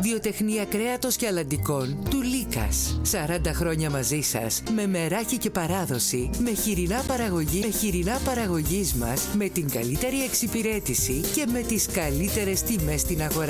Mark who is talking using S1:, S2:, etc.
S1: Βιοτεχνία κρέατος και αλαντικών του Λίκας. 40 χρόνια μαζί σας, με μεράκι και παράδοση, με χοιρινά παραγωγής μας, με την καλύτερη εξυπηρέτηση και με τις καλύτερες τιμές στην αγορά.